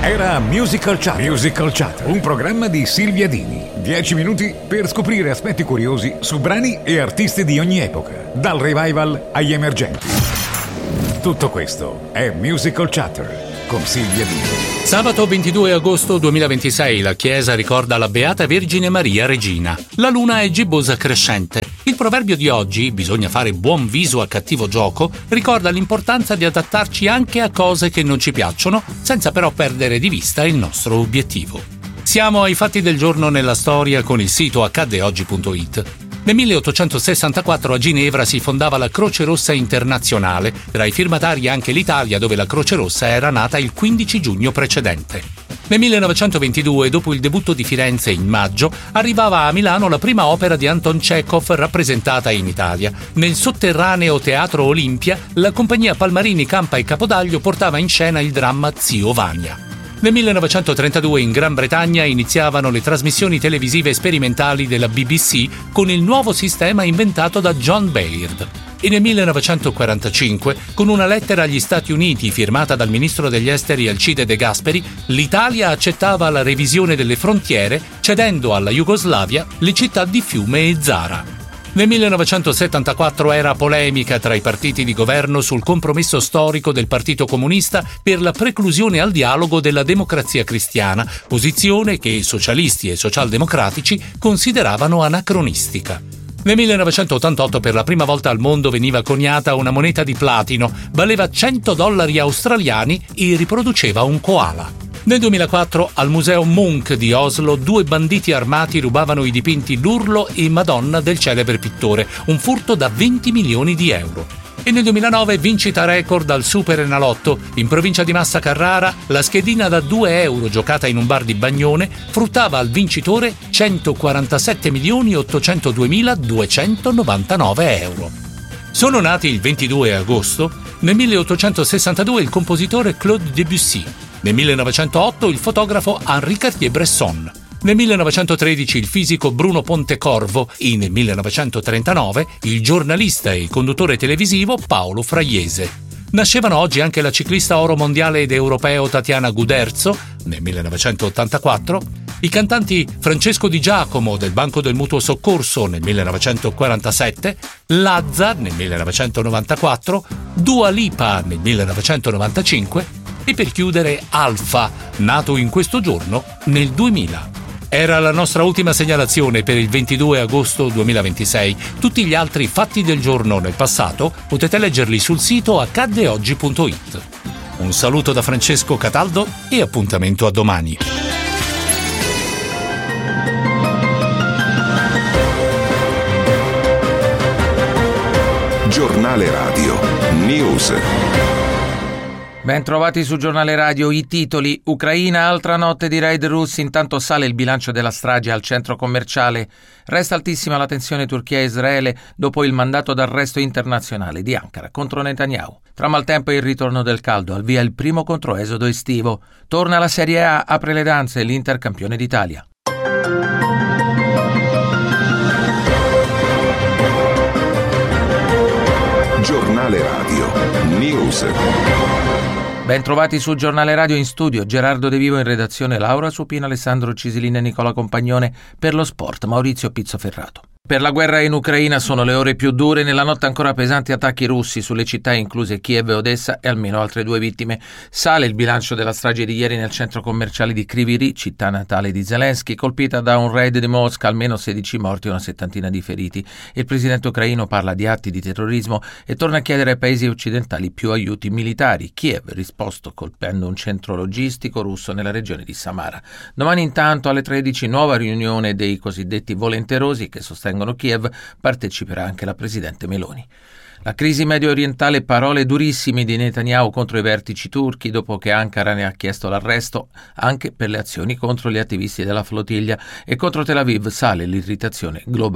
Era Musical Chat, un programma di Silvia Dini. 10 minuti per scoprire aspetti curiosi su brani e artisti di ogni epoca, dal revival agli emergenti. Tutto questo è Musical Chatter con Silvia Dini. Sabato 22 agosto 2026 la Chiesa ricorda la Beata Vergine Maria Regina. La luna è gibbosa crescente. Il proverbio di oggi, bisogna fare buon viso a cattivo gioco, ricorda l'importanza di adattarci anche a cose che non ci piacciono, senza però perdere di vista il nostro obiettivo. Siamo ai fatti del giorno nella storia con il sito accaddeoggi.it. Nel 1864 a Ginevra si fondava la Croce Rossa Internazionale, tra i firmatari anche l'Italia, dove la Croce Rossa era nata il 15 giugno precedente. Nel 1922, dopo il debutto di Firenze in maggio, arrivava a Milano la prima opera di Anton Chekhov rappresentata in Italia. Nel sotterraneo Teatro Olimpia, la compagnia Palmarini Campa e Capodaglio portava in scena il dramma Zio Vania. Nel 1932 in Gran Bretagna iniziavano le trasmissioni televisive sperimentali della BBC con il nuovo sistema inventato da John Baird. E nel 1945, con una lettera agli Stati Uniti firmata dal ministro degli esteri Alcide De Gasperi, l'Italia accettava la revisione delle frontiere, cedendo alla Jugoslavia le città di Fiume e Zara. Nel 1974 era polemica tra i partiti di governo sul compromesso storico del Partito Comunista per la preclusione al dialogo della Democrazia Cristiana, posizione che socialisti e socialdemocratici consideravano anacronistica. Nel 1988 per la prima volta al mondo veniva coniata una moneta di platino, valeva $100 australiani e riproduceva un koala. Nel 2004 al Museo Munch di Oslo 2 banditi armati rubavano i dipinti L'Urlo e Madonna del celebre pittore, un furto da 20 milioni di euro. E nel 2009 vincita record al Super Enalotto. In provincia di Massa Carrara la schedina da €2 giocata in un bar di Bagnone fruttava al vincitore 147.802.299 euro. Sono nati il 22 agosto nel 1862 il compositore Claude Debussy. Nel 1908 il fotografo Henri Cartier-Bresson, nel 1913 il fisico Bruno Pontecorvo e nel 1939 il giornalista e conduttore televisivo Paolo Fraiese. Nascevano oggi anche la ciclista oro mondiale ed europeo Tatiana Guderzo, nel 1984, i cantanti Francesco Di Giacomo del Banco del Mutuo Soccorso nel 1947, Lazza nel 1994, Dua Lipa nel 1995, e per chiudere Alfa, nato in questo giorno nel 2000. Era la nostra ultima segnalazione per il 22 agosto 2026. Tutti gli altri fatti del giorno nel passato potete leggerli sul sito accaddeoggi.it. Un saluto da Francesco Cataldo e appuntamento a domani. Giornale Radio News. Ben trovati su Giornale Radio, i titoli. Ucraina, altra notte di raid russi, intanto sale il bilancio della strage al centro commerciale. Resta altissima la tensione Turchia-Israele dopo il mandato d'arresto internazionale di Ankara contro Netanyahu. Tra maltempo e il ritorno del caldo, al via il primo controesodo estivo. Torna la Serie A, apre le danze l'Inter campione d'Italia. Giornale Radio News. Ben trovati su Giornale Radio, in studio Gerardo De Vivo, in redazione Laura Supina, Alessandro Cisilina e Nicola Compagnone. Per lo sport Maurizio Pizzoferrato. Per la guerra in Ucraina sono le ore più dure. Nella notte ancora pesanti attacchi russi sulle città incluse Kiev e Odessa e almeno altre 2 vittime. Sale il bilancio della strage di ieri nel centro commerciale di Kryvyi Rih, città natale di Zelensky, colpita da un raid di Mosca, almeno 16 morti e una settantina di feriti. Il presidente ucraino parla di atti di terrorismo e torna a chiedere ai paesi occidentali più aiuti militari. Kiev risposto colpendo un centro logistico russo nella regione di Samara. Domani intanto alle 13 nuova riunione dei cosiddetti volenterosi che sostengono Kiev, parteciperà anche la presidente Meloni. La crisi medio orientale, parole durissime di Netanyahu contro i vertici turchi dopo che Ankara ne ha chiesto l'arresto anche per le azioni contro gli attivisti della flottiglia, e contro Tel Aviv sale l'irritazione globale.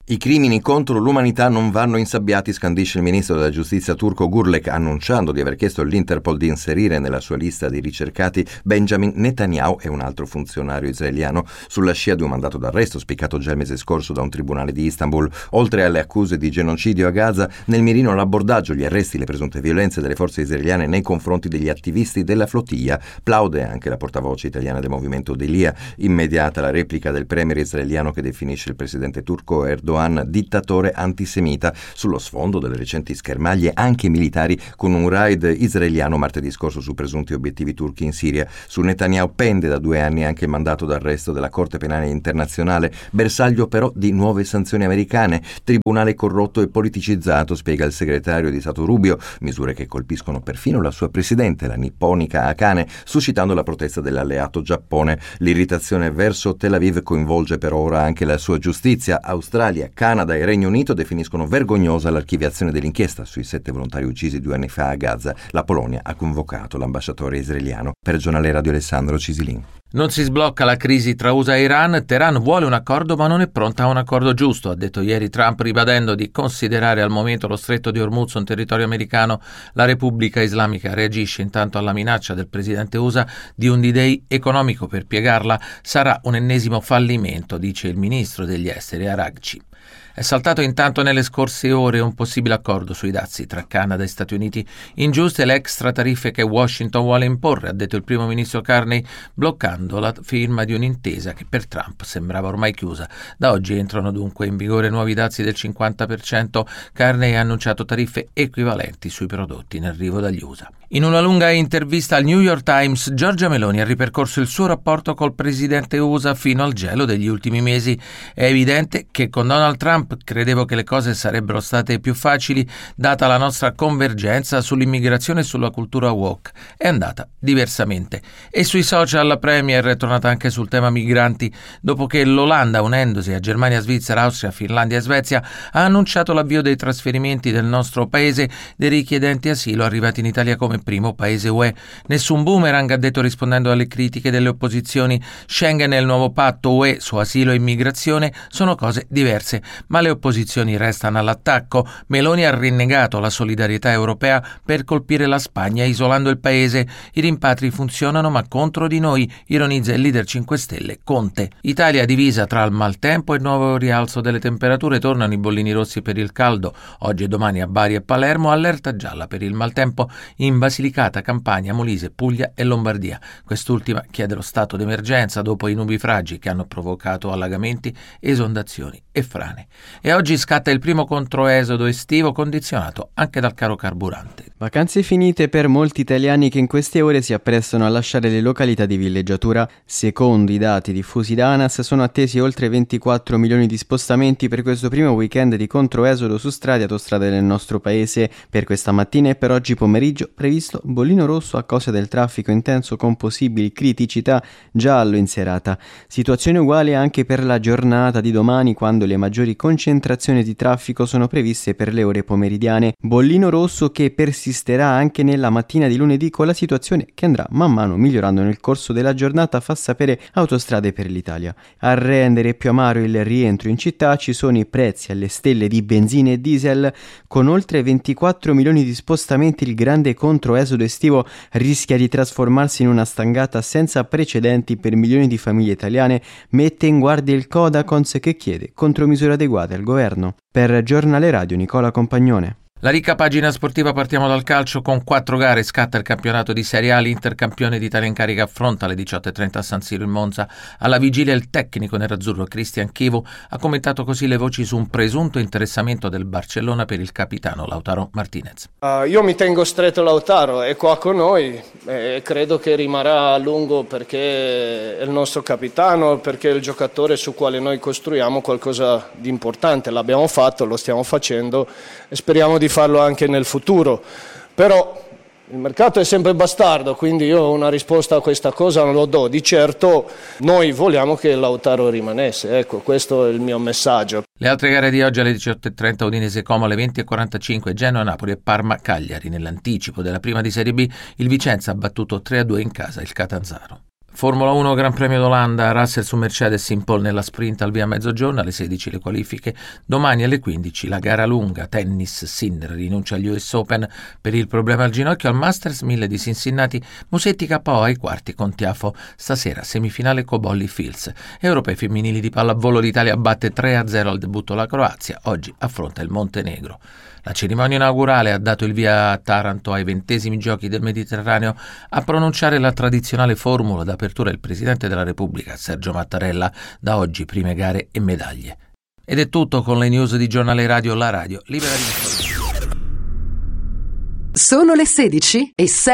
I crimini contro l'umanità non vanno insabbiati, scandisce il ministro della giustizia turco Gürlek, annunciando di aver chiesto all'Interpol di inserire nella sua lista di ricercati Benjamin Netanyahu e un altro funzionario israeliano, sulla scia di un mandato d'arresto spiccato già il mese scorso da un tribunale di Istanbul. Oltre alle accuse di genocidio a Gaza, nel mirino l'abbordaggio, gli arresti e le presunte violenze delle forze israeliane nei confronti degli attivisti della flottiglia. Plaude anche la portavoce italiana del movimento Delia. Immediata la replica del premier israeliano che definisce il presidente turco Erdogan dittatore antisemita, sullo sfondo delle recenti schermaglie anche militari con un raid israeliano martedì scorso su presunti obiettivi turchi in Siria. Su Netanyahu pende da 2 anni anche il mandato d'arresto della Corte Penale Internazionale, bersaglio però di nuove sanzioni americane. Tribunale corrotto e politicizzato, spiega il segretario di Stato Rubio, misure che colpiscono perfino la sua presidente, la nipponica Akane, suscitando la protesta dell'alleato Giappone. L'irritazione verso Tel Aviv coinvolge per ora anche la sua giustizia. Australia, Canada e Regno Unito definiscono vergognosa l'archiviazione dell'inchiesta sui 7 volontari uccisi 2 anni fa a Gaza. La Polonia ha convocato l'ambasciatore israeliano. Per il giornale radio Alessandro Cisilin. Non si sblocca la crisi tra USA e Iran, Teheran vuole un accordo ma non è pronta a un accordo giusto, ha detto ieri Trump, ribadendo di considerare al momento lo stretto di Hormuz un territorio americano. La Repubblica Islamica reagisce intanto alla minaccia del presidente USA di un D-Day economico per piegarla. Sarà un ennesimo fallimento, dice il ministro degli esteri Araghchi. È saltato intanto nelle scorse ore un possibile accordo sui dazi tra Canada e Stati Uniti, ingiuste le extra tariffe che Washington vuole imporre, ha detto il primo ministro Carney, bloccando la firma di un'intesa che per Trump sembrava ormai chiusa. Da oggi entrano dunque in vigore nuovi dazi del 50%. Carney ha annunciato tariffe equivalenti sui prodotti in arrivo dagli USA. In una lunga intervista al New York Times, Giorgia Meloni ha ripercorso il suo rapporto col presidente USA fino al gelo degli ultimi mesi. È evidente che con Donald Trump credevo che le cose sarebbero state più facili data la nostra convergenza sull'immigrazione e sulla cultura woke. È andata diversamente. E sui social la Premier è tornata anche sul tema migranti dopo che l'Olanda, unendosi a Germania, Svizzera, Austria, Finlandia e Svezia, ha annunciato l'avvio dei trasferimenti del nostro paese dei richiedenti asilo arrivati in Italia come primo paese UE. Nessun boomerang, ha detto rispondendo alle critiche delle opposizioni. Schengen e il nuovo patto UE su asilo e immigrazione sono cose diverse, ma le opposizioni restano all'attacco. Meloni ha rinnegato la solidarietà europea per colpire la Spagna isolando il paese. I rimpatri funzionano ma contro di noi, ironizza il leader 5 Stelle Conte. Italia divisa tra il maltempo e il nuovo rialzo delle temperature. Tornano i bollini rossi per il caldo. Oggi e domani a Bari e Palermo allerta gialla per il maltempo in Basilicata, Campania, Molise, Puglia e Lombardia. Quest'ultima chiede lo stato d'emergenza dopo i nubifragi che hanno provocato allagamenti, esondazioni e frane. E oggi scatta il primo controesodo estivo condizionato anche dal caro carburante. Vacanze finite per molti italiani che in queste ore si apprestano a lasciare le località di villeggiatura. Secondo i dati diffusi da ANAS sono attesi oltre 24 milioni di spostamenti per questo primo weekend di controesodo su strade e autostrade del nostro paese. Per questa mattina e per oggi pomeriggio previsto bollino rosso a causa del traffico intenso con possibili criticità, giallo in serata. Situazione uguale anche per la giornata di domani, quando le maggiori concentrazioni di traffico sono previste per le ore pomeridiane. Bollino rosso che persisterà anche nella mattina di lunedì, con la situazione che andrà man mano migliorando nel corso della giornata, fa sapere Autostrade per l'Italia. A rendere più amaro il rientro in città ci sono i prezzi alle stelle di benzina e diesel. Con oltre 24 milioni di spostamenti il grande controesodo estivo rischia di trasformarsi in una stangata senza precedenti per milioni di famiglie italiane, mette in guardia il Codacons che chiede contromisure adeguate al governo. Per Giornale Radio Nicola Compagnone. La ricca pagina sportiva, partiamo dal calcio con 4 gare, scatta il campionato di Serie A, l'Inter campione d'Italia in carica affronta alle 18:30 a San Siro in Monza. Alla vigilia il tecnico nerazzurro Cristian Chivu ha commentato così le voci su un presunto interessamento del Barcellona per il capitano Lautaro Martinez. Io mi tengo stretto Lautaro, è qua con noi e credo che rimarrà a lungo perché è il nostro capitano, perché è il giocatore su quale noi costruiamo qualcosa di importante. L'abbiamo fatto, lo stiamo facendo e speriamo di farlo anche nel futuro, però il mercato è sempre bastardo, quindi io una risposta a questa cosa non lo do. Di certo noi vogliamo che Lautaro rimanesse, ecco, questo è il mio messaggio. Le altre gare di oggi alle 18:30 Udinese Como, alle 20:45 Genoa Napoli e Parma Cagliari. Nell'anticipo della prima di Serie B il Vicenza ha battuto 3-2 in casa il Catanzaro. Formula 1 Gran Premio d'Olanda, Russell su Mercedes in pole nella sprint al via mezzogiorno, alle 16 le qualifiche, domani alle 15 la gara lunga, tennis, Sinner rinuncia agli US Open per il problema al ginocchio, al Masters 1000 di Cincinnati, Musetti KO ai quarti con Tiafo, stasera semifinale Cobolli Fields, europei femminili di pallavolo l'Italia batte 3-0 al debutto la Croazia, oggi affronta il Montenegro. La cerimonia inaugurale ha dato il via a Taranto ai 20 Giochi del Mediterraneo. A pronunciare la tradizionale formula d'apertura il Presidente della Repubblica, Sergio Mattarella, da oggi prime gare e medaglie. Ed è tutto con le news di Giornale Radio, la radio libera di informazione. Sono le 16:06.